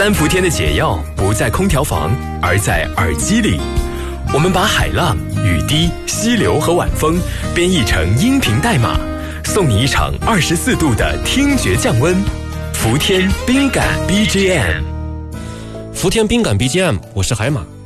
三伏天的解药不在空调房，而在耳机里。我们把海浪、雨滴、溪流和晚风编译成音频代码，送你一场24度的听觉降温。伏天冰感 BGM， 伏天冰感 BGM， 我是海马。